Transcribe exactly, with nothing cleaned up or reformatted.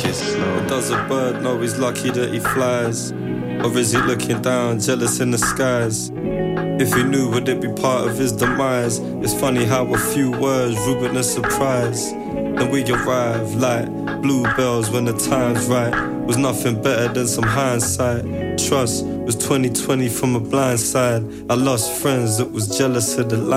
But does a bird know he's lucky that he flies? Or is he looking down, jealous in the skies? If he knew, would it be part of his demise? It's funny how a few words ruin a surprise. Then we arrive like bluebells when the time's right. Was nothing better than some hindsight. Trust was twenty twenty from a blind side. I lost friends that was jealous of the light.